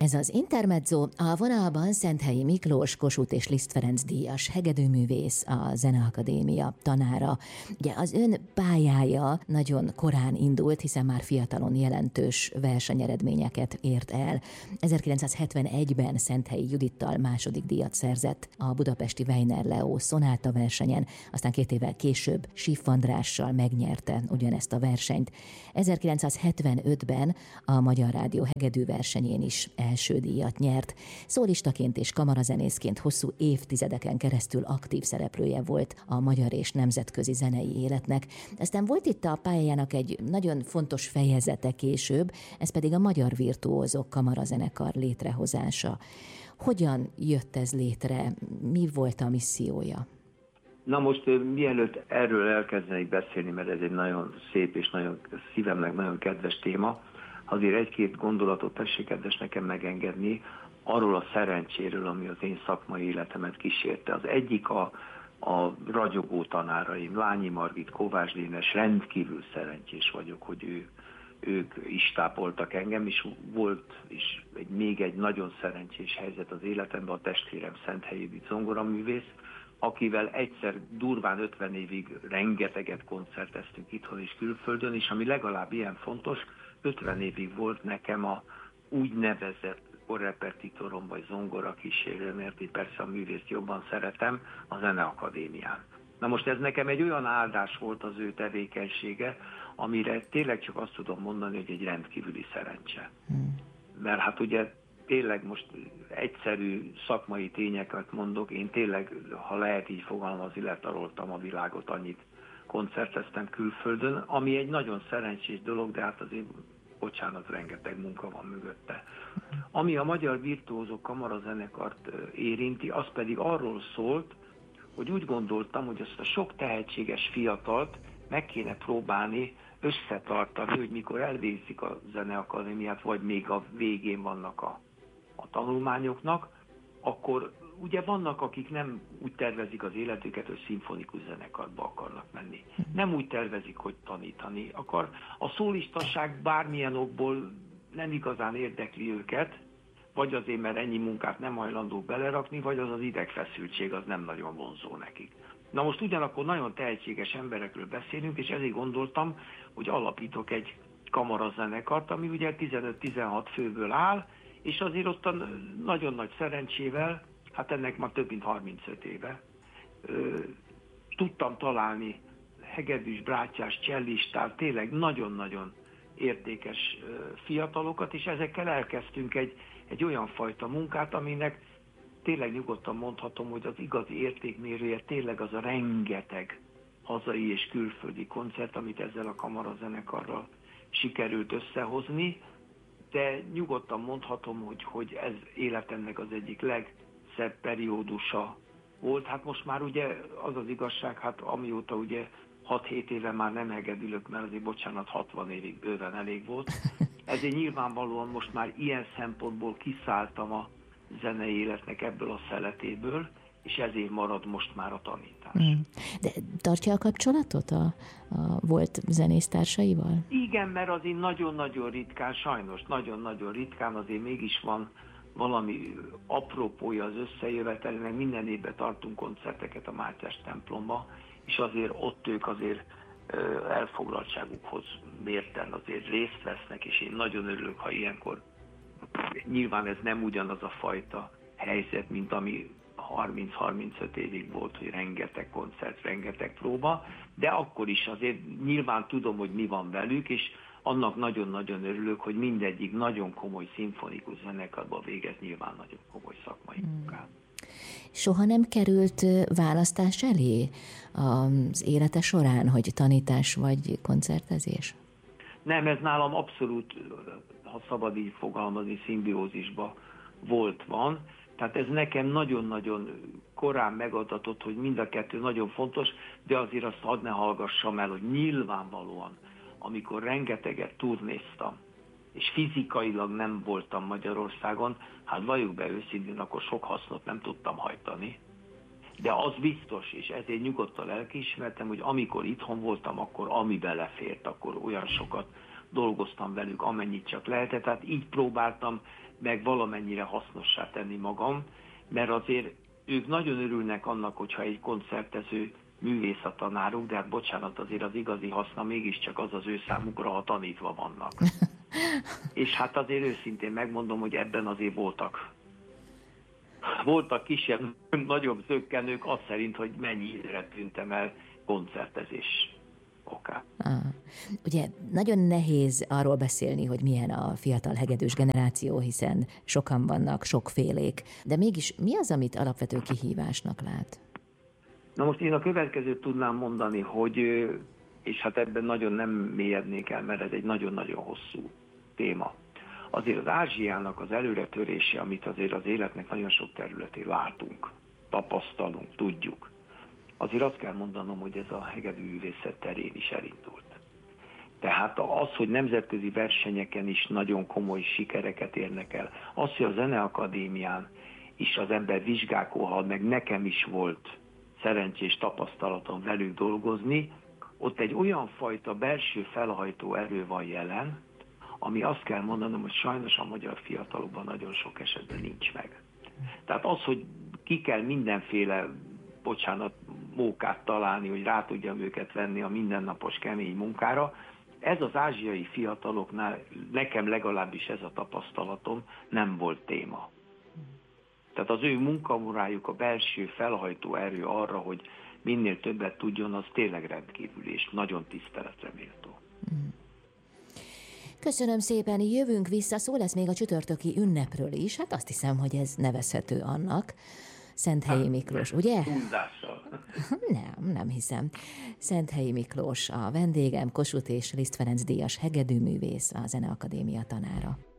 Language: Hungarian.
Ez az Intermezzo, a vonalban Szenthelyi Miklós, Kossuth és Liszt Ferenc díjas hegedűművész, a Zeneakadémia tanára. Ugye az ön pályája nagyon korán indult, hiszen már fiatalon jelentős versenyeredményeket ért el. 1971-ben Szenthelyi Judittal második díjat szerzett a budapesti Weiner Leo szonáta versenyen, aztán 2 évvel később Schiff Andrással megnyerte ugyanezt a versenyt. 1975-ben a Magyar Rádió hegedűversenyén is első díjat nyert. Szólistaként és kamarazenészként hosszú évtizedeken keresztül aktív szereplője volt a magyar és nemzetközi zenei életnek. Aztán volt itt a pályájának egy nagyon fontos fejezete később, ez pedig a Magyar Virtuózok Kamarazenekar létrehozása. Hogyan jött ez létre? Mi volt a missziója? Na most mielőtt erről elkezdenék beszélni, mert ez egy nagyon szép és nagyon szívemnek nagyon kedves téma, azért egy-két gondolatot tessék kedves nekem megengedni arról a szerencséről, ami az én szakmai életemet kísérte. Az egyik a ragyogó tanáraim, Lányi Margit, Kovács Dénes, rendkívül szerencsés vagyok, hogy ők is tápoltak engem, és volt is még egy nagyon szerencsés helyzet az életemben, a testvérem Szenthelyi Judit zongoraművész, akivel egyszer durván 50 évig rengeteget koncerteztünk itthon és külföldön, és ami legalább ilyen fontos, 50 évig volt nekem a úgynevezett korrepetitorom vagy zongora kísérő, mert én persze a művészt jobban szeretem, a Zeneakadémián. Na most ez nekem egy olyan áldás volt az ő tevékenysége, amire tényleg csak azt tudom mondani, hogy egy rendkívüli szerencse. Mert hát ugye tényleg most egyszerű szakmai tényeket mondok, én tényleg, ha lehet így fogalmazni, letaroltam a világot, annyit koncerteztem külföldön, ami egy nagyon szerencsés dolog, de hát azért, bocsánat, rengeteg munka van mögötte. Ami a Magyar Virtuózok Kamarazenekart érinti, az pedig arról szólt, hogy úgy gondoltam, hogy azt a sok tehetséges fiatalt meg kéne próbálni összetartani, hogy mikor elvégzik a Zeneakadémiát, vagy még a végén vannak a tanulmányoknak, akkor ugye vannak, akik nem úgy tervezik az életüket, hogy szimfonikus zenekarba akarnak menni. Nem úgy tervezik, hogy tanítani akar. A szólistasság bármilyen okból nem igazán érdekli őket, vagy azért, mert ennyi munkát nem hajlandók belerakni, vagy az idegfeszültség az nem nagyon vonzó nekik. Na most ugyanakkor nagyon tehetséges emberekről beszélünk, és ezért gondoltam, hogy alapítok egy kamarazenekart, ami ugye 15-16 főből áll, és azért ott a nagyon nagy szerencsével, hát ennek már több mint 35 éve, tudtam találni hegedűs, brátyás, csellistát, tényleg nagyon-nagyon értékes fiatalokat, és ezekkel elkezdtünk egy olyan fajta munkát, aminek tényleg nyugodtan mondhatom, hogy az igazi értékmérője tényleg az a rengeteg hazai és külföldi koncert, amit ezzel a kamarazenekarral sikerült összehozni, de nyugodtan mondhatom, hogy ez életemnek az egyik legszebb periódusa volt. Hát most már ugye az az igazság, hát amióta ugye 6-7 éve már nem hegedülök, mert azért bocsánat, 60 évig bőven elég volt. Ezért nyilvánvalóan most már ilyen szempontból kiszálltam a zenei életnek ebből a szeletéből, és ezért marad most már a tanítás. De tartja a kapcsolatot a volt zenésztársaival? Igen, mert azért nagyon-nagyon ritkán, sajnos nagyon-nagyon ritkán azért mégis van valami apropója az összejövetelnek. Minden évben tartunk koncerteket a Mátyás templomba, és azért ott ők azért elfoglaltságukhoz mérten azért részt vesznek, és én nagyon örülök, ha ilyenkor, nyilván ez nem ugyanaz a fajta helyzet, mint ami 30-35 évig volt, hogy rengeteg koncert, rengeteg próba, de akkor is azért nyilván tudom, hogy mi van velük, és annak nagyon-nagyon örülök, hogy mindegyik nagyon komoly szimfonikus zenekarban végez nyilván nagyon komoly szakmai munkát. Soha nem került választás elé az élete során, hogy tanítás vagy koncertezés? Nem, ez nálam abszolút, ha szabad így fogalmazni, szimbiózisban van. Tehát ez nekem nagyon-nagyon korán megadatott, hogy mind a kettő nagyon fontos, de azért azt hadd ne hallgassam el, hogy nyilvánvalóan, amikor rengeteget turnéztam, és fizikailag nem voltam Magyarországon, hát valljuk be őszintén, akkor sok hasznot nem tudtam hajtani. De az biztos, és ezért nyugodtan lelkiismertem, hogy amikor itthon voltam, akkor ami belefért, akkor olyan sokat dolgoztam velük, amennyit csak lehetett, tehát így próbáltam meg valamennyire hasznossá tenni magam, mert azért ők nagyon örülnek annak, hogyha egy koncertező művész a tanáruk, de hát bocsánat, azért az igazi haszna mégiscsak az ő számukra, ha tanítva vannak. És hát azért őszintén megmondom, hogy ebben azért voltak kisebb, nagyobb zökkenők, azt szerint, hogy mennyi időre tűntem el koncertezés okán. Ugye nagyon nehéz arról beszélni, hogy milyen a fiatal hegedűs generáció, hiszen sokan vannak, sokfélék, de mégis mi az, amit alapvető kihívásnak lát? Na most én a következőt tudnám mondani, hogy, és hát ebben nagyon nem mélyednék el, mert ez egy nagyon-nagyon hosszú téma. Azért az Ázsiának az előretörése, amit azért az életnek nagyon sok területén látunk, tapasztalunk, tudjuk, azért azt kell mondanom, hogy ez a hegedűművészet terén is elindult. Tehát az, hogy nemzetközi versenyeken is nagyon komoly sikereket érnek el, az, hogy a Zeneakadémián is az ember vizsgálódhat, meg nekem is volt szerencsés tapasztalatom velük dolgozni, ott egy olyan fajta belső felhajtó erő van jelen, ami azt kell mondanom, hogy sajnos a magyar fiatalokban nagyon sok esetben nincs meg. Tehát az, hogy ki kell mindenféle, mókát találni, hogy rá tudjam őket venni a mindennapos kemény munkára, ez az ázsiai fiataloknál, nekem legalábbis ez a tapasztalatom, nem volt téma. Tehát az ő munkamorájuk, a belső felhajtó erő arra, hogy minél többet tudjon, az tényleg rendkívül és nagyon tiszteletre méltó. Köszönöm szépen, jövünk vissza, szó lesz még a csütörtöki ünnepről is, hát azt hiszem, hogy ez nevezhető annak. Szenthelyi Miklós, ugye? Túlzással. Nem hiszem. Szenthelyi Miklós a vendégem, Kossuth és Liszt Ferenc díjas hegedűművész, a Zeneakadémia tanára.